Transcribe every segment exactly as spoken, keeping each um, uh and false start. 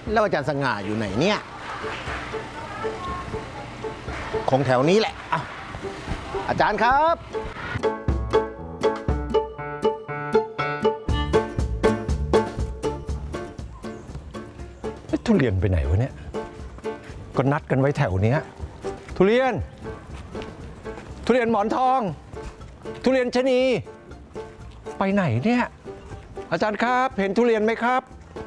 แล้วอาจารย์สง่าอยู่ไหนเนี่ยคงแถวนี้แหละอ้าวอาจารย์ครับทุเรียนไปไหนวะเนี่ยก็นัดกันไว้แถวนี้ทุเรียนทุเรียนหมอนทองทุเรียนชะนีไปไหนเนี่ยอาจารย์ครับเห็นทุเรียนไหมครับ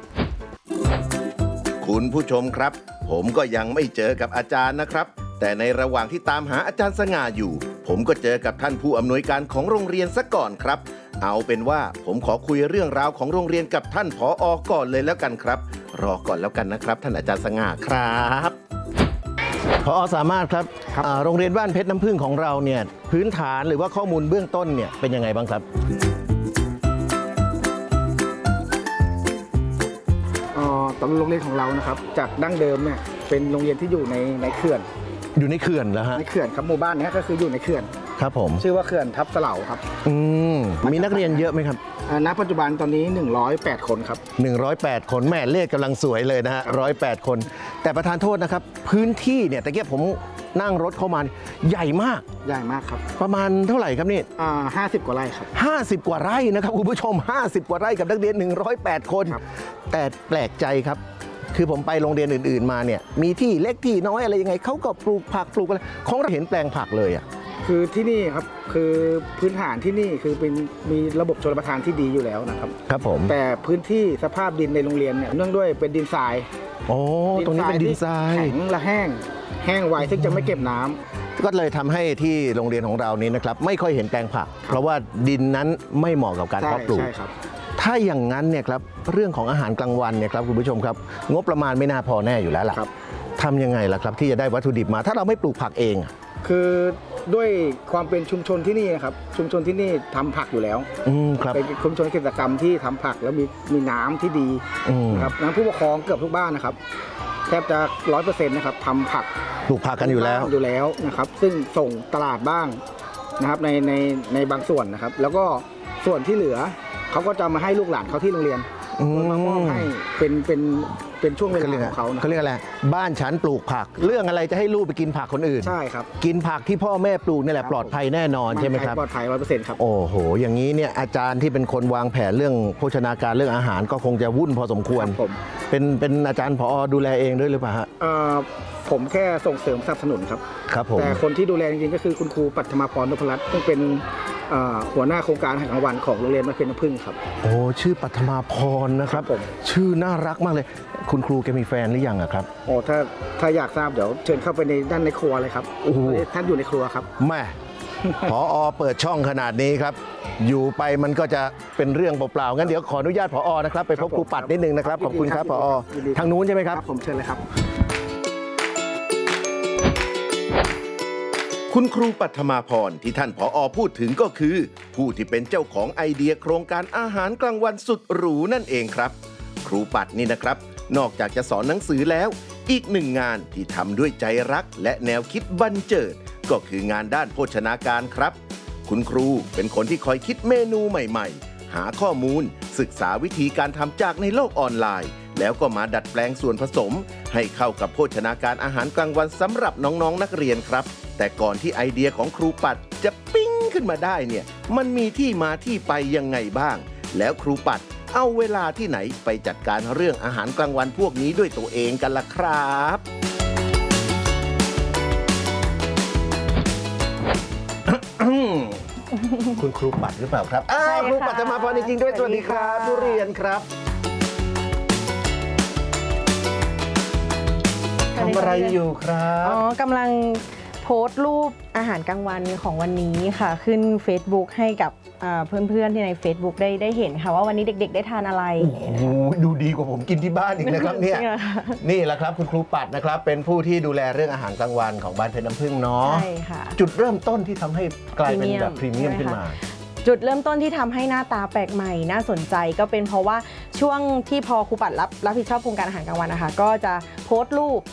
คุณผู้ชมครับผมก็ยังไม่เจอกับอาจารย์นะครับแต่ในระหว่างที่ตามหาอาจารย์สง่าอยู่ผมก็เจอกับท่านผู้อำนวยการของโรงเรียนซะก่อนครับเอาเป็นว่าผมขอคุยเรื่องราวของโรงเรียนกับท่านผอ.ก่อนเลยแล้วกันครับรอก่อนแล้วกันนะครับท่านอาจารย์สง่าครับผอ.สามารถครับโรงเรียนบ้านเพชรน้ำผึ้งของเราเนี่ยพื้นฐานหรือว่าข้อมูลเบื้องต้นเนี่ยเป็นยังไงบ้างครับตอนโรงเรียนของเรานะครับจากดั้งเดิมเนี่ยเป็นโรงเรียนที่อยู่ในในเขื่อนอยู่ในเขื่อนแล้วฮะในเขื่อนครับหมู่บ้านนี้ก็คืออยู่ในเขื่อนครับผมชื่อว่าเขื่อนทับเสลาครับอืมมีนักเรียนเยอะไหมครับณปัจจุบันตอนนี้หนึ่งร้อยแปดคนครับหนึ่งร้อยแปดคนแม่เลขกำลังสวยเลยนะฮะหนึ่งร้อยแปดคนแต่ประธานโทษนะครับพื้นที่เนี่ยตะเกียบผมนั่งรถเข้ามาใหญ่มากใหญ่มากครับประมาณเท่าไหร่ครับนี่อ่าห้าสิบกว่าไร่ครับห้าสิบกว่าไร่นะครับคุณผู้ชมห้าสิบกว่าไร่กับนักเรียนหนึ่งร้อยแปดคนแต่แปลกใจครับคือผมไปโรงเรียนอื่นๆมาเนี่ยมีที่เล็กที่น้อยอะไรยังไงเขาก็ปลูกผักปลูกอะไรของเราเห็นแปลงผักเลยอ่ะคือที่นี่ครับคือพื้นฐานที่นี่คือเป็นมีระบบชลประทานที่ดีอยู่แล้วนะครับครับผมแต่พื้นที่สภาพดินในโรงเรียนเนี่ยเนื่องด้วยเป็นดินทรายโอ้ตรงนี้เป็นดินทรายแข็งและแห้งแห้งไวซึ่งจะไม่เก็บน้ำก็เลยทำให้ที่โรงเรียนของเรานี้นะครับไม่ค่อยเห็นแปลงผักเพราะว่าดินนั้นไม่เหมาะกับการเพาะปลูกถ้าอย่างนั้นเนี่ยครับเรื่องของอาหารกลางวันเนี่ยครับคุณผู้ชมครับงบประมาณไม่น่าพอแน่อยู่แล้วล่ะทำยังไงล่ะครับที่จะได้วัตถุดิบมาถ้าเราไม่ปลูกผักเองคือด้วยความเป็นชุมชนที่นี่นะครับชุมชนที่นี่ทำผักอยู่แล้วเป็นชุมชนเกษตรกรรมที่ทำผักแล้วมีมีน้ำที่ดีนะครับน้ำผู้ปกครองเกือบทุกบ้านนะครับแทบจะร้อยเปอร์เซ็นต์นะครับทำผักปลูกผักกันอยู่แล้วอยู่แล้วนะครับซึ่งส่งตลาดบ้างนะครับในในในบางส่วนนะครับแล้วก็ส่วนที่เหลือเขาก็จะมาให้ลูกหลานเขาที่โรงเรียนมามอบให้เป็นเป็นเป็นช่วงเวลาของเขาเขาเรียกอะไรบ้านฉันปลูกผักเรื่องอะไรจะให้ลูกไปกินผักคนอื่นใช่ครับกินผักที่พ่อแม่ปลูกนี่แหละปลอดภัยแน่นอนใช่ไหมครับปลอดภัยร้อยเปอร์เซ็นต์ครับโอ้โหอย่างนี้เนี่ยอาจารย์ที่เป็นคนวางแผนเรื่องโภชนาการเรื่องอาหารก็คงจะวุ่นพอสมควรเป็นเป็นอาจารย์ผอ.ดูแลเองด้วยหรือเปล่าฮะผมแค่ส่งเสริมสนับสนุนครับครับผมแต่คนที่ดูแลจริงๆก็คือคุณครูปัทมาพรนพรัตน์ซึ่งเป็นหัวหน้าโครงการอาหารกลางวันของโรงเรียนบ้านเพชรน้ำผึ้งครับโอ้ชื่อปัทมาพรนะครับผมชื่อน่ารักมากเลยคุณครูแกมีแฟนหรือยังอะครับโอ้ถ้าถ้าอยากทราบเดี๋ยวเชิญเข้าไปในด้านในครัวเลยครับโอ้ท่านอยู่ในครัวครับแม่ผอ.เปิดช่องขนาดนี้ครับอยู่ไปมันก็จะเป็นเรื่องเปล่าๆงั้นเดี๋ยวขออนุญาตผอ.นะครับไปพบครูปัดนิดนึงนะครับขอบคุณครับผอ.ทางนู้นใช่ไหมครับผมเชิญเลยครับคุณครูปัทมาพรที่ท่านผอ.พูดถึงก็คือผู้ที่เป็นเจ้าของไอเดียโครงการอาหารกลางวันสุดหรูนั่นเองครับครูปัดนี่นะครับนอกจากจะสอนหนังสือแล้วอีกหนึ่งงานที่ทำด้วยใจรักและแนวคิดบันเจิดก็คืองานด้านโภชนาการครับคุณครูเป็นคนที่คอยคิดเมนูใหม่ๆหาข้อมูลศึกษาวิธีการทำจากในโลกออนไลน์แล้วก็มาดัดแปลงส่วนผสมให้เข้ากับโภชนาการอาหารกลางวันสำหรับน้องๆนักเรียนครับแต่ก่อนที่ไอเดียของครูปัดจะปิ้งขึ้นมาได้เนี่ยมันมีที่มาที่ไปยังไงบ้างแล้วครูปัดเอาเวลาที่ไหนไปจัดการเรื่องอาหารกลางวันพวกนี้ด้วยตัวเองกันล่ะครับคุณครูปัดหรือเปล่าครับอ้าวครูปัดจะมาพอจริงๆด้วยสวัสดีครับทุเรียนครับทำอะไรอยู่ครับอ๋อกำลังโพสต์รูปอาหารกลางวันของวันนี้ค่ะขึ้น Facebook ให้กับเพื่อนๆที่ใน Facebook ได้ได้เห็นค่ะว่าวันนี้เด็กๆได้ทานอะไรโอ้โหดูดีกว่าผมกินที่บ้านอีกนะครับเนี่ยนี่แหละครับคุณครูปัดนะครับเป็นผู้ที่ดูแลเรื่องอาหารกลางวันของบ้านเพชรน้ำผึ้งเนาะใช่ค่ะจุดเริ่มต้นที่ทำให้กลายเป็นแบบพรีเมียมขึ้นมาจุดเริ่มต้นที่ทำให้หน้าตาแปลกใหม่น่าสนใจก็เป็นเพราะว่าช่วงที่พอครูปัดรับรับผิดชอบโครงการอาหารกลางวันนะคะก็จะโพสต์รูป